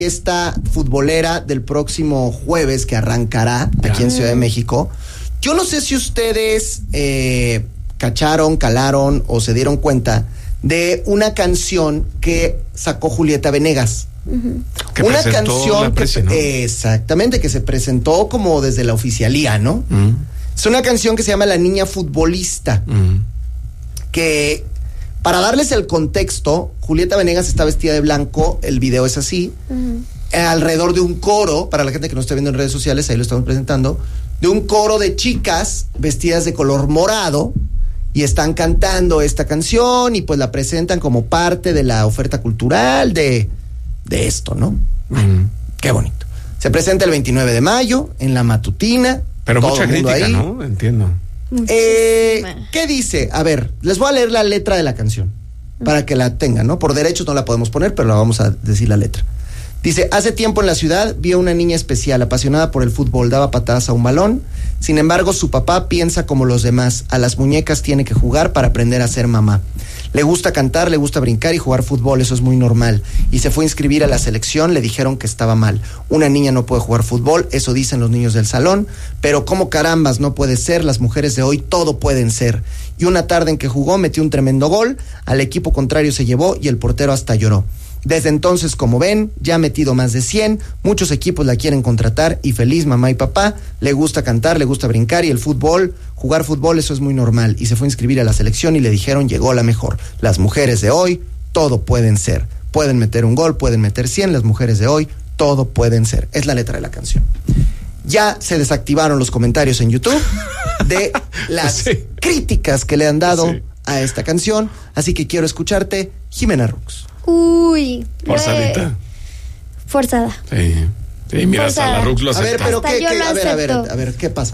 Esta futbolera del próximo jueves que arrancará aquí en Ciudad de México. Yo no sé si ustedes cacharon, calaron o se dieron cuenta de una canción que sacó Julieta Venegas. Que una canción que, presi, ¿no? Exactamente, que se presentó como desde la oficialía, ¿no? Es una canción que se llama La Niña Futbolista, que para darles el contexto, Julieta Venegas está vestida de blanco, el video es así, alrededor de un coro, para la gente que no está viendo en redes sociales, ahí lo estamos presentando, de un coro de chicas vestidas de color morado, y están cantando esta canción, y pues la presentan como parte de la oferta cultural de esto, ¿no? Qué bonito. Se presenta el 29 de mayo, en la matutina. Pero mucha crítica, ahí, ¿no? Entiendo. ¿Qué dice? A ver, les voy a leer la letra de la canción para que la tengan, ¿no? Por derechos no la podemos poner, pero la vamos a decir la letra. Dice: hace tiempo en la ciudad vi a una niña especial, apasionada por el fútbol, daba patadas a un balón. Sin embargo, su papá piensa como los demás. A las muñecas tiene que jugar para aprender a ser mamá. Le gusta cantar, le gusta brincar y jugar fútbol, eso es muy normal. Y se fue a inscribir a la selección, le dijeron que estaba mal. Una niña no puede jugar fútbol, eso dicen los niños del salón. Pero cómo carambas no puede ser, las mujeres de hoy todo pueden ser. Y una tarde en que jugó metió un tremendo gol, al equipo contrario se llevó y el portero hasta lloró. Desde entonces, como ven, ya ha metido más de 100, muchos equipos la quieren contratar y feliz mamá y papá, le gusta cantar, le gusta brincar y el fútbol, jugar fútbol, eso es muy normal. Y se fue a inscribir a la selección y le dijeron llegó la mejor. Las mujeres de hoy, todo pueden ser. Pueden meter un gol, pueden meter 100, las mujeres de hoy, todo pueden ser. Es la letra de la canción. Ya se desactivaron los comentarios en YouTube de las críticas que le han dado a esta canción, así que quiero escucharte, Jimena Rux. Uy. Forzadita. Forzada. Sí, mira, hasta la Rux lo aceptó. A ver, pero a ver, ¿qué pasa?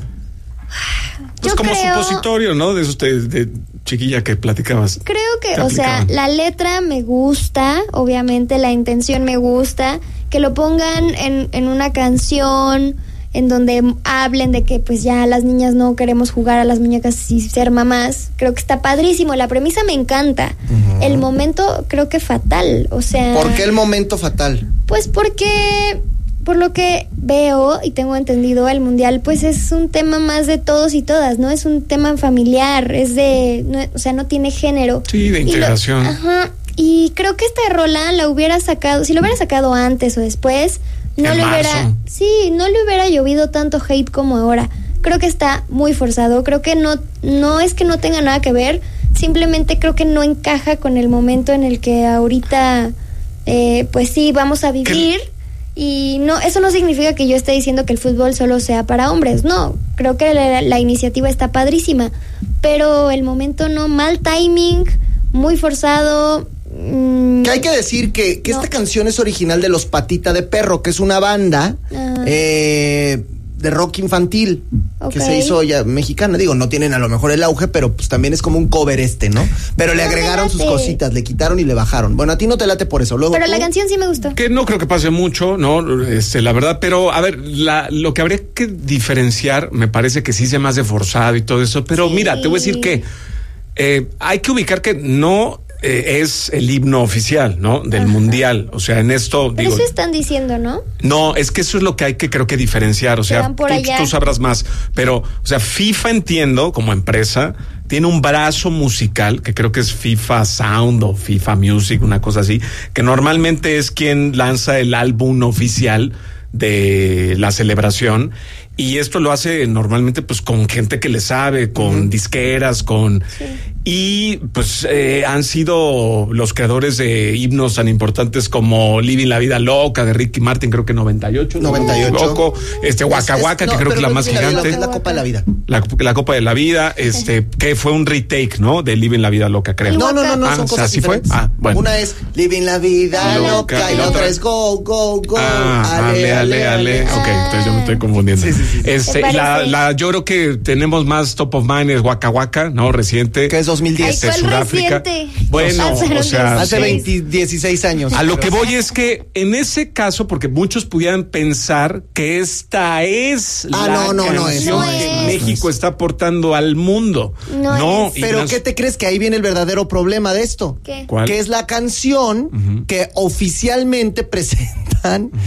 Pues como supositorio, ¿no? De eso de chiquilla que platicabas. Creo que, o sea, la letra me gusta, obviamente la intención me gusta, que lo pongan en una canción en donde hablen de que pues ya las niñas no queremos jugar a las muñecas y ser mamás. Creo que está padrísimo, la premisa me encanta. El momento creo que fatal, o sea... ¿Por qué el momento fatal? Pues porque, por lo que veo y tengo entendido, el mundial pues es un tema más de todos y todas, ¿no? Es un tema familiar, es de... No, o sea, no tiene género. Sí, de integración. Y creo que esta rola la hubiera sacado, si lo hubiera sacado antes o después... No le hubiera llovido tanto hate como ahora. Creo que está muy forzado. Creo que no es que no tenga nada que ver. Simplemente creo que no encaja con el momento en el que ahorita, pues sí, vamos a vivir. Y no, eso no significa que yo esté diciendo que el fútbol solo sea para hombres. No, creo que la iniciativa está padrísima. Pero el momento no, mal timing, muy forzado. Que hay que decir que esta canción es original de Los Patita de Perro, que es una banda de rock infantil que se hizo ya mexicana. Digo, no tienen a lo mejor el auge, pero pues también es como un cover ¿no? Pero le agregaron sus cositas, le quitaron y le bajaron. Bueno, a ti no te late por eso. Luego pero la canción sí me gustó. Que no creo que pase mucho, ¿no? La verdad, pero a ver, lo que habría que diferenciar, me parece que sí se me hace forzado y todo eso, pero mira, te voy a decir que hay que ubicar que no... es el himno oficial, ¿no? Del mundial. O sea, en esto... Pero eso están diciendo, ¿no? No, es que eso es lo que hay que creo que diferenciar. O sea, tú sabrás más. Pero, o sea, FIFA, entiendo, como empresa, tiene un brazo musical, que creo que es FIFA Sound o FIFA Music, una cosa así, que normalmente es quien lanza el álbum oficial de la celebración. Y esto lo hace normalmente pues con gente que le sabe, con disqueras, con... Sí. Y pues han sido los creadores de himnos tan importantes como Living la Vida Loca de Ricky Martin, creo que 98. Loco, Waka Waka, que creo que es la más gigante. Es la Copa de la Vida. La Copa de la Vida, que fue un retake, ¿no? De Living la Vida Loca, creo. No, son cosas ¿así diferentes. Fue? Bueno. Una es Living la Vida Loca y la otra es Go, Go, Go. Ale. Ok, entonces yo me estoy confundiendo. Sí. Yo creo que tenemos más top of mind es Waka Waka, ¿no? Reciente. Que es 2010. De Sudáfrica. Bueno, o sea, hace 16 años. A lo que voy es que en ese caso, porque muchos pudieran pensar que esta es la canción que México está aportando al mundo. No. Pero ¿qué te crees? Que ahí viene el verdadero problema de esto. ¿Qué? ¿Cuál? Que es la canción que oficialmente presentan